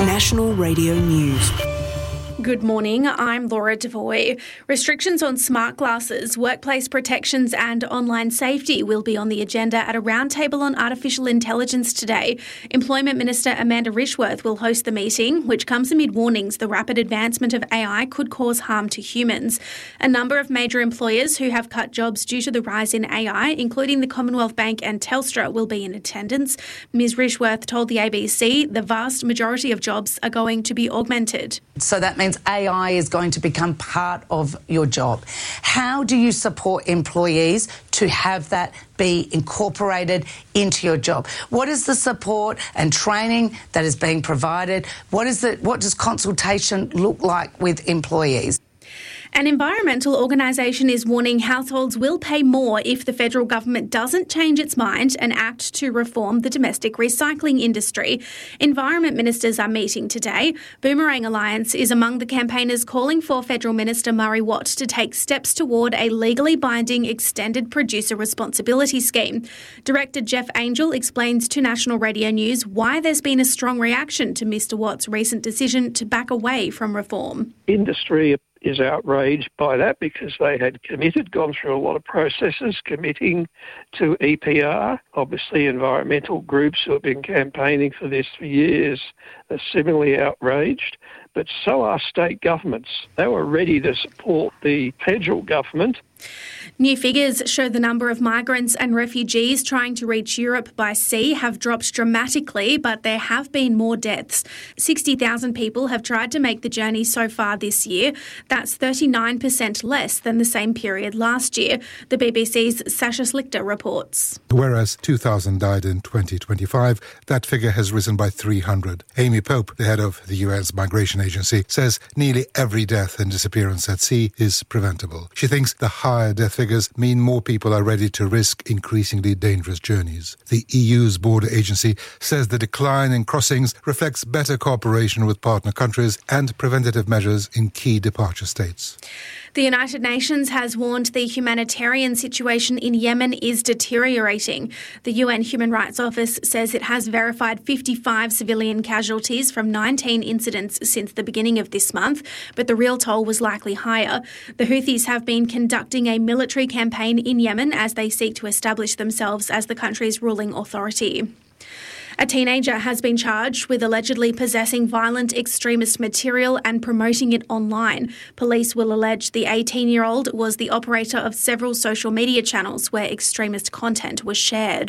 National Radio News. Good morning, I'm Laura Devoy. Restrictions on smart glasses, workplace protections and online safety will be on the agenda at a roundtable on artificial intelligence today. Employment Minister Amanda Rishworth will host the meeting, which comes amid warnings the rapid advancement of AI could cause harm to humans. A number of major employers who have cut jobs due to the rise in AI, including the Commonwealth Bank and Telstra, will be in attendance. Ms Rishworth told the ABC the vast majority of jobs are going to be augmented. So that means AI is going to become part of your job. How do you support employees to have that be incorporated into your job? What is the support and training that is being provided? What does consultation look like with employees? An environmental organisation is warning households will pay more if the federal government doesn't change its mind and act to reform the domestic recycling industry. Environment ministers are meeting today. Boomerang Alliance is among the campaigners calling for Federal Minister Murray Watt to take steps toward a legally binding extended producer responsibility scheme. Director Jeff Angel explains to National Radio News why there's been a strong reaction to Mr Watt's recent decision to back away from reform. Industry is outraged by that because they had gone through a lot of processes committing to EPR. Obviously, environmental groups who have been campaigning for this for years are similarly outraged, but so are state governments. They were ready to support the federal government. New figures show the number of migrants and refugees trying to reach Europe by sea have dropped dramatically, but there have been more deaths. 60,000 people have tried to make the journey so far this year. That's 39% less than the same period last year. The BBC's Sasha Slichter reports. Whereas 2,000 died in 2025, that figure has risen by 300. Amy Pope, the head of the UN's Migration Agency, says nearly every death and disappearance at sea is preventable. She thinks the higher death figures mean more people are ready to risk increasingly dangerous journeys. The EU's border agency says the decline in crossings reflects better cooperation with partner countries and preventative measures in key departure states. The United Nations has warned the humanitarian situation in Yemen is deteriorating. The UN Human Rights Office says it has verified 55 civilian casualties from 19 incidents since the beginning of this month, but the real toll was likely higher. The Houthis have been conducting a military campaign in Yemen as they seek to establish themselves as the country's ruling authority. A teenager has been charged with allegedly possessing violent extremist material and promoting it online. Police will allege the 18-year-old was the operator of several social media channels where extremist content was shared.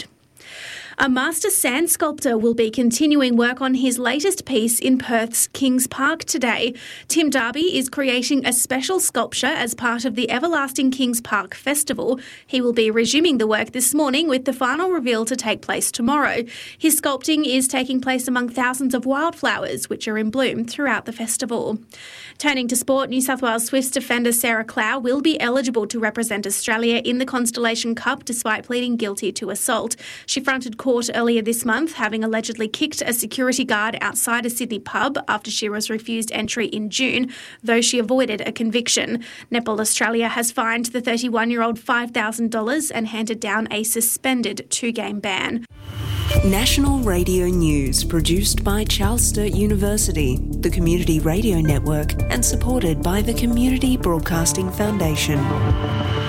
A master sand sculptor will be continuing work on his latest piece in Perth's Kings Park today. Tim Darby is creating a special sculpture as part of the Everlasting Kings Park Festival. He will be resuming the work this morning with the final reveal to take place tomorrow. His sculpting is taking place among thousands of wildflowers which are in bloom throughout the festival. Turning to sport, New South Wales Swifts defender Sarah Clow will be eligible to represent Australia in the Constellation Cup despite pleading guilty to assault. She fronted court earlier this month, having allegedly kicked a security guard outside a Sydney pub after she was refused entry in June, though she avoided a conviction. Netball Australia has fined the 31-year-old $5,000 and handed down a suspended 2-game ban. National Radio News, produced by Charles Sturt University, the Community Radio Network, and supported by the Community Broadcasting Foundation.